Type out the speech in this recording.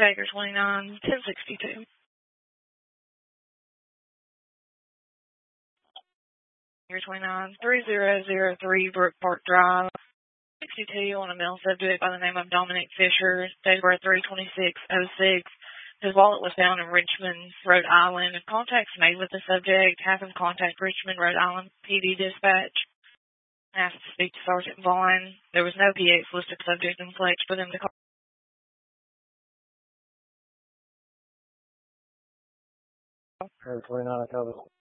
Baker 29, 1062. Baker 29, 3003 Brook Park Drive, 62 on a male subject by the name of Dominic Fisher, date of birth 3/26/06. His wallet was found in Richmond, Rhode Island. If contacts made with the subject, have him contact Richmond, Rhode Island PD Dispatch. Asked to speak to Sergeant Vaughn. There was no PX listed subject in place for them to call. 29, I cover.